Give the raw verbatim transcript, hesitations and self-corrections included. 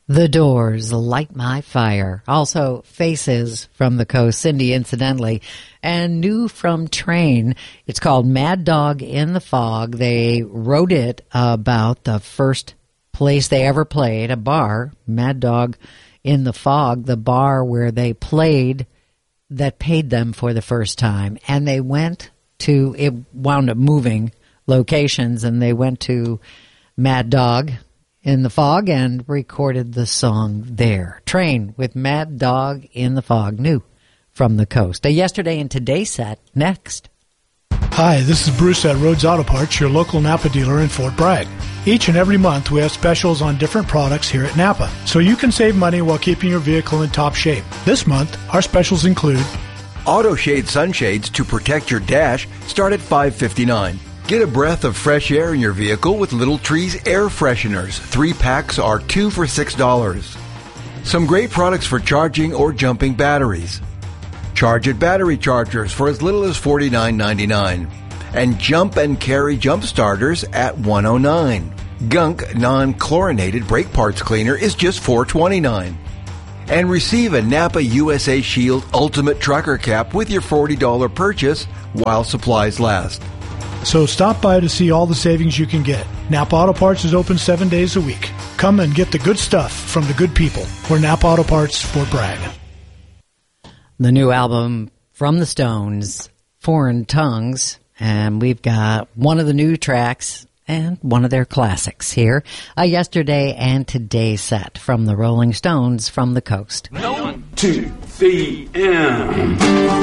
The Doors, Light My Fire. Also, Faces from the Coast, Cindy, incidentally. And new from Train, it's called Mad Dog in the Fog. They wrote it about the first place they ever played, a bar, Mad Dog in the Fog, the bar where they played that paid them for the first time. And they went to, it wound up moving locations, and they went to Mad Dog in the Fog and recorded the song there. Train with Mad Dog in the Fog, new from the Coast. A yesterday and today set next. Hi, this is Bruce at Rhodes Auto Parts, your local Napa dealer in Fort Bragg. Each and every month we have specials on different products here at Napa, so you can save money while keeping your vehicle in top shape. This month, our specials include Auto Shade sunshades to protect your dash start at five dollars and fifty-nine cents. Get a breath of fresh air in your vehicle with Little Trees air fresheners. Three packs are two for six dollars. Some great products for charging or jumping batteries. Charge It battery chargers for as little as forty-nine ninety-nine. And Jump and Carry jump starters at one oh nine. Gunk non-chlorinated brake parts cleaner is just four twenty-nine. And receive a Napa U S A Shield Ultimate Trucker Cap with your forty dollars purchase while supplies last. So stop by to see all the savings you can get. Napa Auto Parts is open seven days a week. Come and get the good stuff from the good people. We're Napa Auto Parts, Fort Bragg. The new album from the Stones, Foreign Tongues, and we've got one of the new tracks and one of their classics here, a yesterday and today set from the Rolling Stones from the Coast. One, two, three, and...